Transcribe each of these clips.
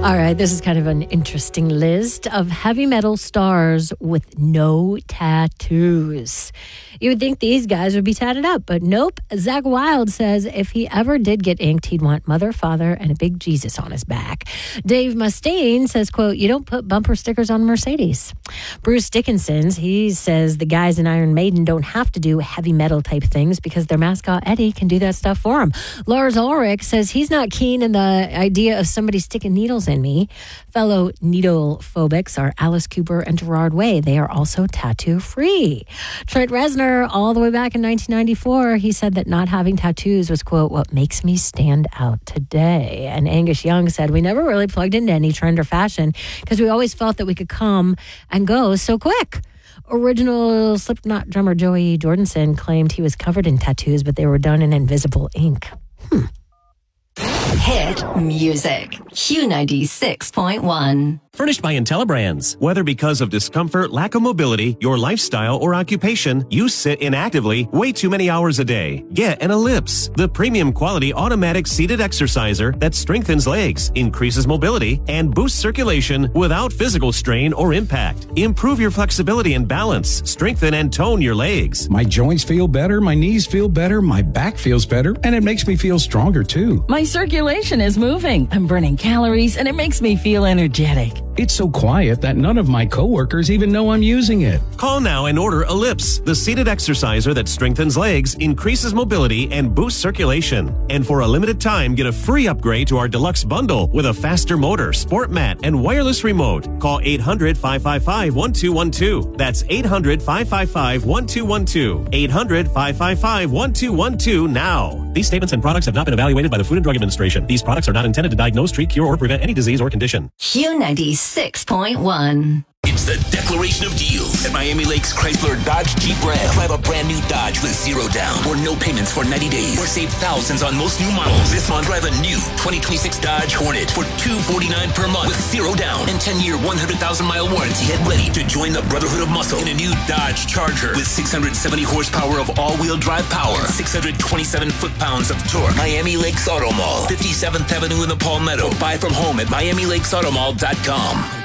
All right, this is kind of an interesting list of heavy metal stars with no tattoos. You would think these guys would be tatted up, but nope. Zakk Wylde says if he ever did get inked, he'd want Mother, Father, and a big Jesus on his back. Dave Mustaine says, quote, you don't put bumper stickers on Mercedes. Bruce Dickinson, he says the guys in Iron Maiden don't have to do heavy metal type things because their mascot Eddie can do that stuff for them. Lars Ulrich says he's not keen in the idea of somebody sticking needles in me. Fellow needle phobics are Alice Cooper and Gerard Way. They are also tattoo free. Trent Reznor, all the way back in 1994, he said that not having tattoos was, quote, what makes me stand out today. And Angus Young said, we never really plugged into any trend or fashion because we always felt that we could come and go so quick. Original Slipknot drummer Joey Jordison claimed he was covered in tattoos, but they were done in invisible ink. Hit music. Q96.1. Furnished by IntelliBrands. Whether because of discomfort, lack of mobility, your lifestyle, or occupation, you sit inactively way too many hours a day. Get an Ellipse, the premium quality automatic seated exerciser that strengthens legs, increases mobility, and boosts circulation without physical strain or impact. Improve your flexibility and balance. Strengthen and tone your legs. My joints feel better, my knees feel better, my back feels better, and it makes me feel stronger too. My circulation is moving. I'm burning calories, and it makes me feel energetic. It's so quiet that none of my coworkers even know I'm using it. Call now and order Ellipse, the seated exerciser that strengthens legs, increases mobility, and boosts circulation. And for a limited time, get a free upgrade to our deluxe bundle with a faster motor, sport mat, and wireless remote. Call 800-555-1212. That's 800-555-1212. 800-555-1212 now. These statements and products have not been evaluated by the Food and Drug Administration. These products are not intended to diagnose, treat, cure, or prevent any disease or condition. Q96.1. It's the Declaration of Deals at Miami Lakes Chrysler Dodge Jeep Ram. Drive a brand new Dodge with zero down or no payments for 90 days or save thousands on most new models. This month, drive a new 2026 Dodge Hornet for $249 per month with zero down and 10-year, 100,000-mile warranty. Get ready to join the Brotherhood of Muscle in a new Dodge Charger with 670 horsepower of all-wheel drive power, 627 foot-pounds of torque. Miami Lakes Auto Mall, 57th Avenue in the Palmetto. Buy from home at MiamiLakesAutomall.com.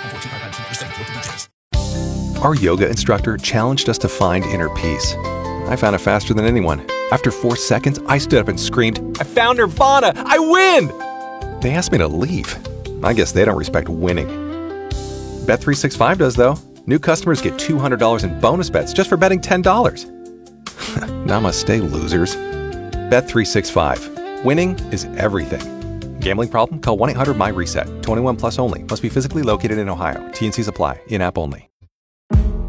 Our yoga instructor challenged us to find inner peace. I found it faster than anyone. After 4 seconds, I stood up and screamed, I found Nirvana! I win! They asked me to leave. I guess they don't respect winning. Bet365 does, though. New customers get $200 in bonus bets just for betting $10. Namaste, losers. Bet365. Winning is everything. Gambling problem? Call 1-800-MY-RESET. 21 plus only. Must be physically located in Ohio. T&Cs apply. In-app only.